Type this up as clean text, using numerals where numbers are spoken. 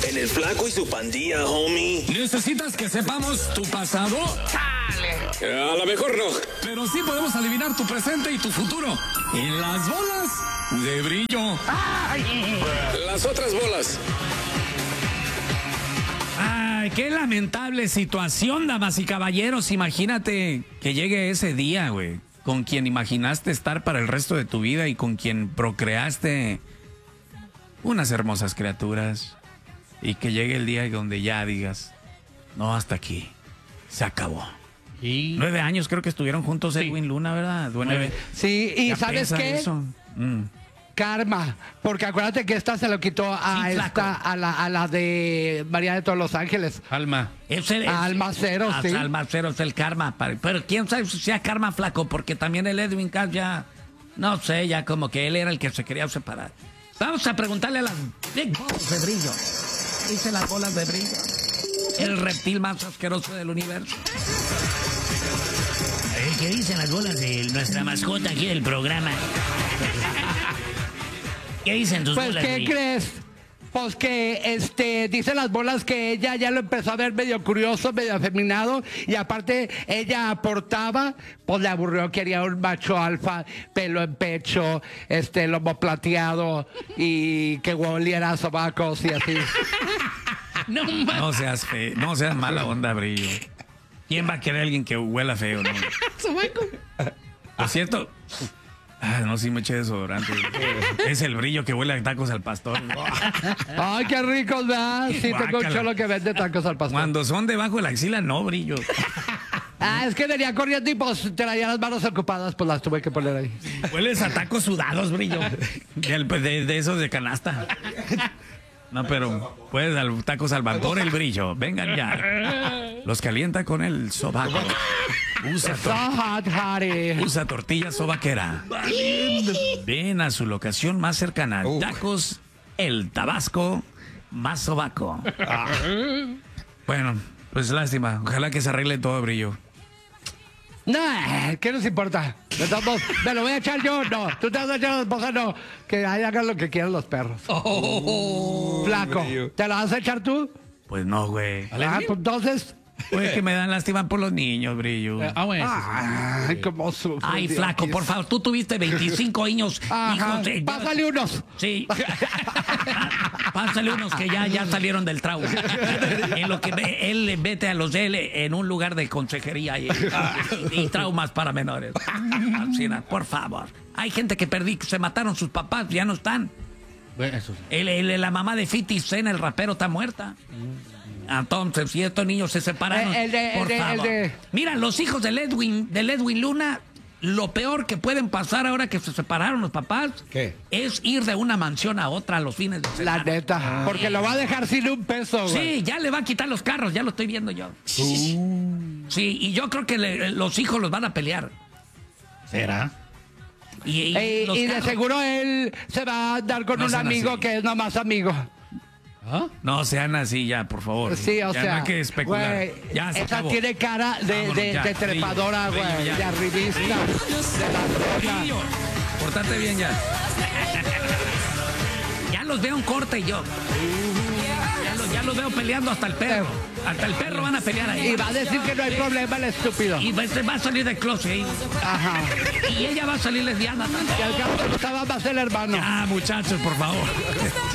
En el Flaco y su pandilla, homie. ¿Necesitas que sepamos tu pasado? A lo mejor no. Pero sí podemos adivinar tu presente y tu futuro. En las bolas de brillo. Las otras bolas. Ay, qué lamentable situación, damas y caballeros. Imagínate que llegue ese día, güey, con quien imaginaste estar para el resto de tu vida y con quien procreaste unas hermosas criaturas. Y que llegue el día donde ya digas, no, hasta aquí, se acabó. Y... 9 años creo que estuvieron juntos Edwin Luna, ¿verdad? 9. Sí, y Ya ¿sabes pesa qué? eso. Karma, porque acuérdate que esta se lo quitó a Sí, a la de María de todos los Ángeles. Alma. Alma Cero, sí. Alma Cero es el karma. Pero quién sabe si sea karma, Flaco, porque también el Edwin Cass ya, no sé, ya como que él era el que se quería separar. Vamos a preguntarle a las Big Balls de brillo. Dice las bolas de brillo. El reptil más asqueroso del universo. A ver, ¿qué dicen las bolas de nuestra mascota aquí del programa? ¿Qué dicen tus Pues, bolas? ¿qué crees? Pues que dicen las bolas que ella ya lo empezó a ver medio curioso, medio afeminado, y aparte ella aportaba, pues le aburrió, quería un macho alfa, pelo en pecho, lomo plateado y que oliera a sobacos y así. No seas feo, no seas mala onda, brillo. ¿Quién va a querer a alguien que huela feo, no? ¿Es cierto? Ah, no, sí me eché desodorante. Es el brillo que huele a tacos al pastor. Ay, qué ricos, ¿verdad? Sí, tengo un Guácala. cholo que vende tacos al pastor. Cuando son debajo de la axila, no, brillo. Es que venía corriendo y pues traía las manos ocupadas, pues las tuve que poner ahí. Hueles a tacos sudados, brillo. De esos de canasta. No, pero puedes dar tacos al vapor, el brillo. Vengan ya. Los calienta con el sobaco. So hot, honey. Usa tortilla sobaquera. Ven a su locación más cercana. Tacos El Tabasco más sobaco. Bueno, pues lástima. Ojalá que se arregle todo, brillo. No, ¿qué nos importa? ¿Me lo voy a echar yo? No. ¿Tú te vas a echar a la esposa? No. Que ahí hagan lo que quieran los perros. Flaco, ¿te lo vas a echar tú? Pues no, güey. Pues entonces... Pues que me dan lástima por los niños, brillo. Bueno, Ay, cómo sufre. Ay, Flaco, por favor, tú tuviste 25 años. Ajá. Hijos de... Pásale unos. Sí. Pásale unos que ya salieron del trauma. En lo que él vete a los de él en un lugar de consejería y traumas para menores. Así, por favor. Hay gente que se mataron sus papás, ya no están. bueno, eso sí. La mamá de 50 Cent, el rapero, está muerta. Entonces, si estos niños se separaron, por favor. Mira, los hijos del Edwin Luna, lo peor que pueden pasar ahora que se separaron los papás, ¿qué? Es ir de una mansión a otra los fines de semana. La neta. Porque lo va a dejar sin un peso, güey. Sí, ya le va a quitar los carros, ya lo estoy viendo yo. Sí, y yo creo que los hijos los van a pelear. ¿Será? Y Y de seguro él se va a dar con No un sean amigo así. que es nomás amigo. ¿Ah? No sean así ya, por favor. Sí, o ya sea, no hay que especular. güey, Ya se esa acabó. tiene cara Vámonos ya, de trepadora, brillo, güey, brillo, de ya. arribista, de la Brillo, pórtate bien ya. Ya los veo en corte yo. Ya los veo peleando hasta el perro. Hasta el perro van a pelear ahí. Y va a decir que no hay problema el estúpido. Y va a salir de closet ahí. Ajá. Y ella va a salir lesbiana también. Y al cabo estaba más el hermano. Ah, muchachos, por favor.